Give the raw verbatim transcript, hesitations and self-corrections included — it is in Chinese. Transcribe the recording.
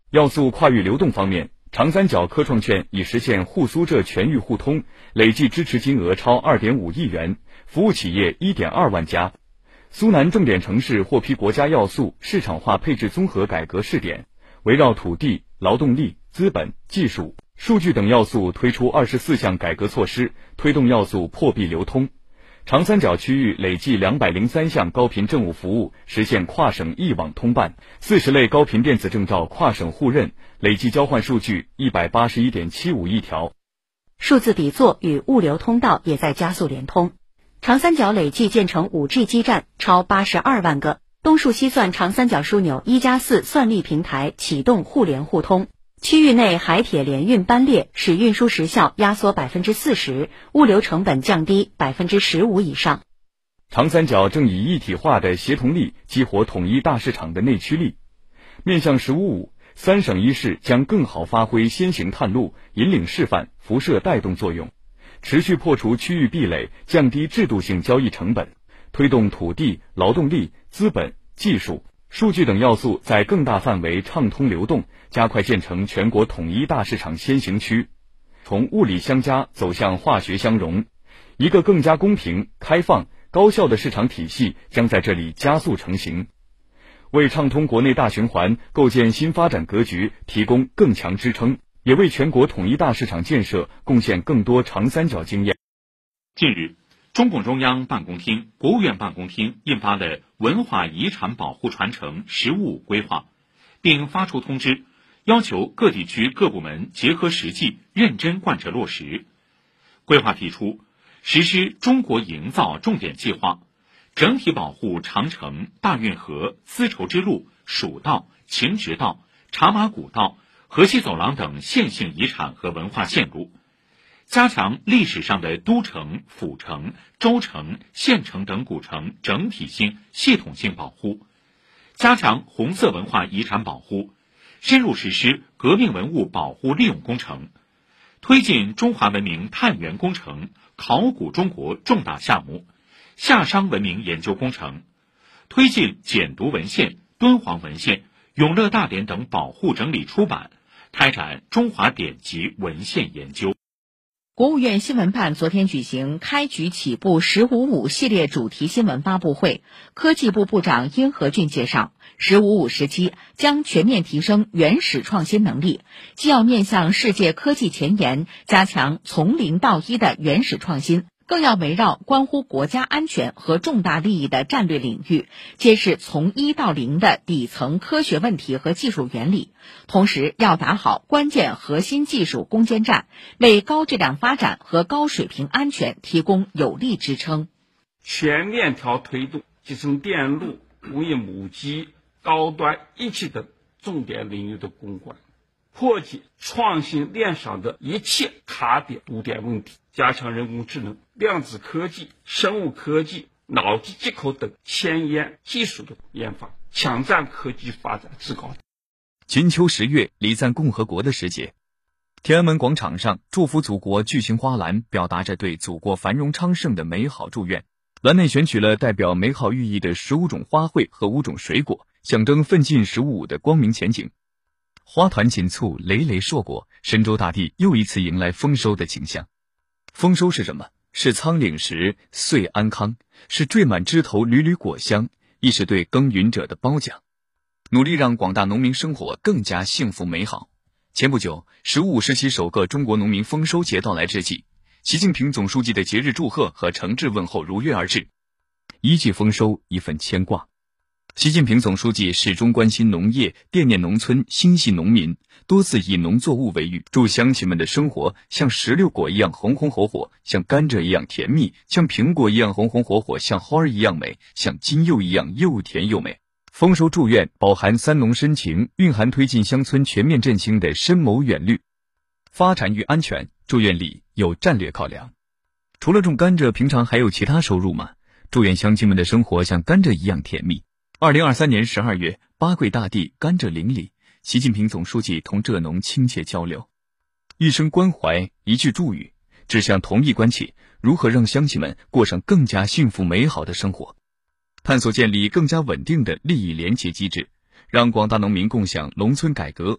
要素跨域流动方面，长三角科创券已实现沪苏浙全域互通，累计支持金额超 二点五亿元，服务企业 一点二万家。苏南重点城市获批国家要素市场化配置综合改革试点，围绕土地、劳动力、资本、技术、数据等要素推出二十四项改革措施，推动要素破壁流通。长三角区域累计两百零三项高频政务服务实现跨省一网通办，四十类高频电子证照跨省互认，累计交换数据 一百八十一点七五亿条。 数字底座与物流通道也在加速联通。长三角累计建成 五 G 基站超八十二万个，东数西算长三角枢纽一加四算力平台启动互联互通。区域内海铁联运班列使运输时效压缩 百分之四十， 物流成本降低 百分之十五 以上。 长三角正以一体化的协同力激活统一大市场的内驱力。面向“十五五”，三省一市将更好发挥先行探路、引领示范、辐射带动作用，持续破除区域壁垒，降低制度性交易成本，推动土地、劳动力、资本、技术、数据等要素在更大范围畅通流动，加快建成全国统一大市场先行区，从物理相加走向化学相融，一个更加公平、开放、高效的市场体系将在这里加速成型，为畅通国内大循环构建新发展格局提供更强支撑，也为全国统一大市场建设贡献更多长三角经验。 近日，中共中央办公厅、国务院办公厅印发了文化遗产保护传承“十五五”规划，并发出通知，要求各地区各部门结合实际，认真贯彻落实。规划提出，实施中国营造重点计划，整体保护长城、大运河、丝绸之路、蜀道、秦直道、茶马古道、河西走廊等线性遗产和文化线路，加强历史上的都城、府城、州城、县城等古城整体性、系统性保护，加强红色文化遗产保护，深入实施革命文物保护利用工程，推进中华文明探源工程、考古中国重大项目、夏商文明研究工程，推进简牍文献、敦煌文献、永乐大典等保护整理出版，开展中华典籍文献研究。 国务院新闻办昨天举行开局起步“十五五”系列主题新闻发布会，科技部部长殷和俊介绍，“十五五”时期将全面提升原始创新能力，既要面向世界科技前沿，加强从零到一的原始创新，更要围绕关乎国家安全和重大利益的战略领域，揭示从一到零的底层科学问题和技术原理，同时要打好关键核心技术攻坚战，为高质量发展和高水平安全提供有力支撑。 全链条推动集成电路、工业母机、高端一体等重点领域的攻关，破解创新链上的一切卡点堵点问题，加强人工智能、量子科技、生物科技、脑机接口等前沿技术的研发，抢占科技发展制高点。 金秋十月，礼赞共和国的时节，天安门广场上祝福祖国巨型花篮表达着对祖国繁荣昌盛的美好祝愿，篮内选取了代表美好寓意的十五种花卉和五种水果，象征奋进十五五的光明前景。花团锦簇，累累硕果，神州大地又一次迎来丰收的景象。丰收是什么？是仓廪实，岁安康，是缀满枝头缕缕果香，亦是对耕耘者的褒奖，努力让广大农民生活更加幸福美好。前不久，十五五时期首个中国农民丰收节到来之际，习近平总书记的节日祝贺和诚挚问候如约而至。一句丰收，一份牵挂。习近平总书记始终关心农业，惦念农村，心系农民，多次以农作物为喻，祝乡亲们的生活像石榴果一样红红火火，像甘蔗一样甜蜜，像苹果一样红红火火，像花儿一样美，像金柚一样又甜又美。丰收祝愿饱含三农深情，蕴含推进乡村全面振兴的深谋远虑。发展与安全，祝愿里有战略考量。除了种甘蔗，平常还有其他收入吗？祝愿乡亲们的生活像甘蔗一样甜蜜。二零二三年十二月，八桂大地，甘蔗林里，习近平总书记同蔗农亲切交流，一声关怀，一句祝语，指向同一关切，如何让乡亲们过上更加幸福美好的生活，探索建立更加稳定的利益连结机制，让广大农民共享农村改革、